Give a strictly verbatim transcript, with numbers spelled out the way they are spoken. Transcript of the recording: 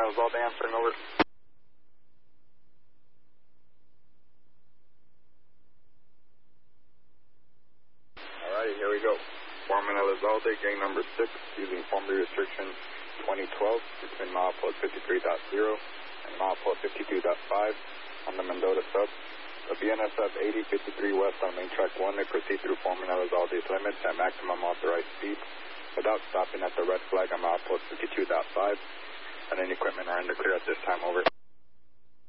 Elizalde answering, over. Alrighty, here we go. Foreman Elizalde, gang number six, using formally restriction twenty twelve between milepost fifty-three point zero and milepost fifty-two point five on the Mendota sub. The B N S F eighty fifty-three west on main track one, they proceed through Foreman Elizalde's limits at maximum authorized speed without stopping at the red flag on milepost fifty-two point five. And any equipment are in the clear at this time, over.